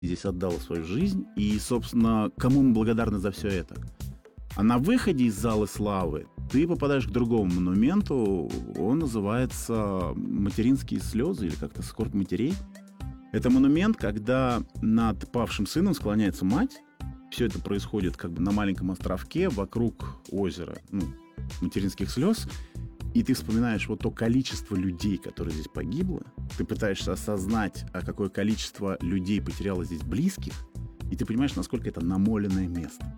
здесь отдала свою жизнь, и, собственно, кому мы благодарны за все это? А на выходе из зала славы ты попадаешь к другому монументу, он называется «Материнские слезы» или как-то «Скорбь матерей». Это монумент, когда над павшим сыном склоняется мать. Все это происходит как бы на маленьком островке вокруг озера, материнских слез. И ты вспоминаешь вот то количество людей, которое здесь погибло. Ты пытаешься осознать, а какое количество людей потеряло здесь близких. И ты понимаешь, насколько это намоленное место.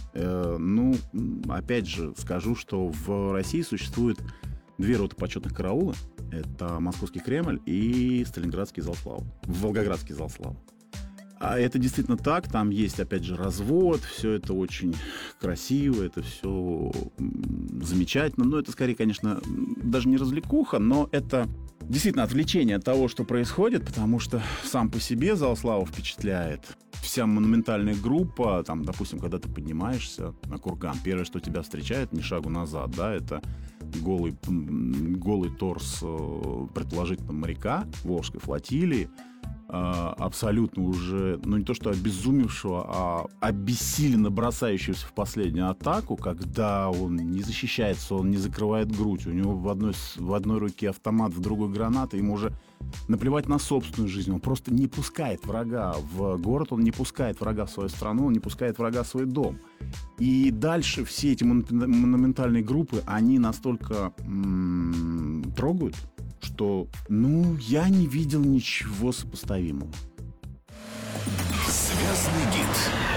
Опять же, скажу, что в России существует 2 роты почетных караула. Это Московский Кремль и Сталинградский зал славы. Волгоградский зал славы. А это действительно так, там есть, опять же, развод, все это очень красиво, это все замечательно. Но это скорее, конечно, даже не развлекуха, но это действительно отвлечение от того, что происходит, потому что сам по себе зал славы впечатляет. Вся монументальная группа, там, допустим, когда ты поднимаешься на курган, первое, что тебя встречает, ни шагу назад, да, это голый торс, предположительно, моряка Волжской флотилии, абсолютно уже, не то что обезумевшего, а обессиленно бросающегося в последнюю атаку, когда он не защищается, он не закрывает грудь, у него в одной руке автомат, в другой граната, ему уже наплевать на собственную жизнь, он просто не пускает врага в город, он не пускает врага в свою страну, он не пускает врага в свой дом. И дальше все эти монументальные группы, они настолько трогают, что, я не видел ничего сопоставимого. Звездный гид.